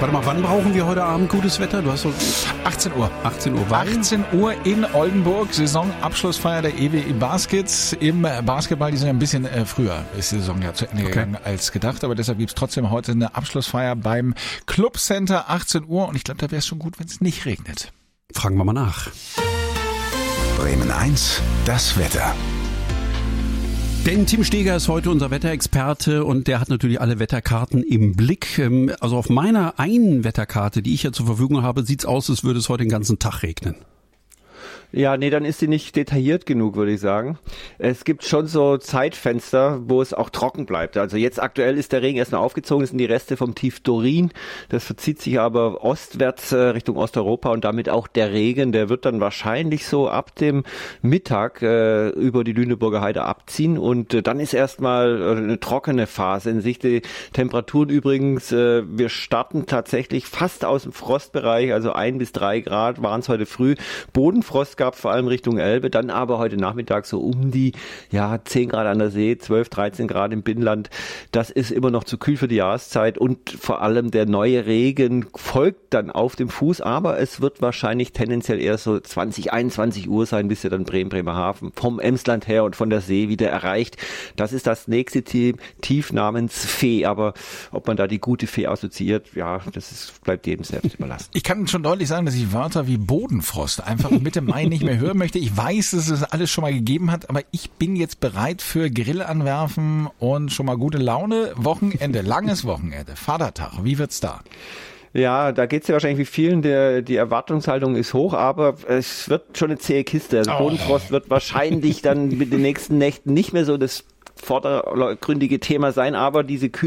Warte mal, wann brauchen wir heute Abend gutes Wetter? Du hast so 18 Uhr. 18 Uhr. 18 Uhr in Oldenburg, Saisonabschlussfeier der EWI Baskets. Im Basketball, die sind ja ein bisschen früher, ist die Saison ja zu Ende gegangen als gedacht, aber deshalb gibt's trotzdem heute eine Abschlussfeier beim Clubcenter, 18 Uhr, und ich glaube, da wäre es schon gut, wenn es nicht regnet. Fragen wir mal nach. Bremen 1, das Wetter. Denn Tim Steger ist heute unser Wetterexperte und der hat natürlich alle Wetterkarten im Blick. Also auf meiner einen Wetterkarte, die ich ja zur Verfügung habe, sieht's aus, als würde es heute den ganzen Tag regnen. Ja, nee, dann ist sie nicht detailliert genug, würde ich sagen. Es gibt schon so Zeitfenster, wo es auch trocken bleibt. Also jetzt aktuell ist der Regen erstmal aufgezogen, das sind die Reste vom Tief Dorin. Das verzieht sich aber ostwärts Richtung Osteuropa und damit auch der Regen. Der wird dann wahrscheinlich so ab dem Mittag über die Lüneburger Heide abziehen und dann ist erstmal eine trockene Phase in Sicht. Die Temperaturen übrigens, wir starten tatsächlich fast aus dem Frostbereich, also 1 bis 3 Grad waren es heute früh. Bodenfrost gab vor allem Richtung Elbe, dann aber heute Nachmittag so um die 10 Grad an der See, 12, 13 Grad im Binnenland. Das ist immer noch zu kühl für die Jahreszeit und vor allem der neue Regen folgt dann auf dem Fuß, aber es wird wahrscheinlich tendenziell eher so 20, 21 Uhr sein, bis er dann Bremerhaven vom Emsland her und von der See wieder erreicht. Das ist das nächste Tief namens Fee, aber ob man da die gute Fee assoziiert, bleibt jedem selbst überlassen. Ich kann schon deutlich sagen, dass ich Wörter wie Bodenfrost einfach Mitte Mai nicht mehr hören möchte. Ich weiß, dass es alles schon mal gegeben hat, aber ich bin jetzt bereit für Grill anwerfen und schon mal gute Laune. Wochenende, langes Wochenende, Vatertag. Wie wird's da? Ja, da geht's ja wahrscheinlich wie vielen, die Erwartungshaltung ist hoch, aber es wird schon eine zähe Kiste. Also Bodenfrost wird wahrscheinlich dann mit den nächsten Nächten nicht mehr so das vordergründige Thema sein, aber diese